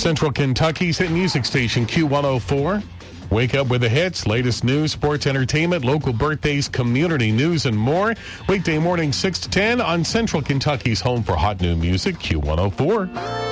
Central Kentucky's hit music station, Q104. Wake up with the hits, latest news, sports, entertainment, local birthdays, community news, and more. Weekday morning 6 to 10 on Central Kentucky's home for hot new music, Q104.